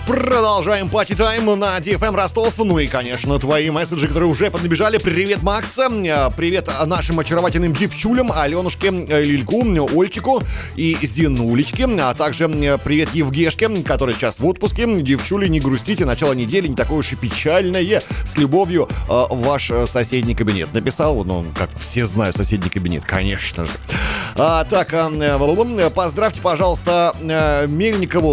Продолжаем пати тайм на DFM Ростов. Ну и, конечно, твои месседжи, которые уже поднабежали. Привет, Макс. Привет нашим очаровательным девчулям, Аленушке, Лильку, Ольчику и Зинулечке. А также привет Евгешке, который сейчас в отпуске. Девчули, не грустите, начало недели не такое уж и печальное. С любовью, ваш соседний кабинет. Написал, ну, как все знают, соседний кабинет, конечно же. Так, поздравьте, пожалуйста, Мельникову